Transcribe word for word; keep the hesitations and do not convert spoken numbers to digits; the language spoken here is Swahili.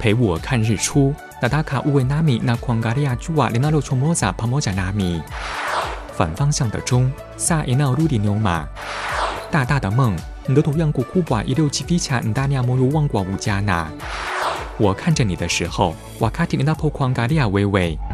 陪我看日出。Nataka uwe nami na kuangalia jua linalochomoza pamoja nami。反方向的钟 saa inarudi nyuma。大大的梦 ndoto yangu kubwa iliyojificha ndani ya moyo wangu wa ujana。我看着你的时候 wakati ninapokuangalia wewe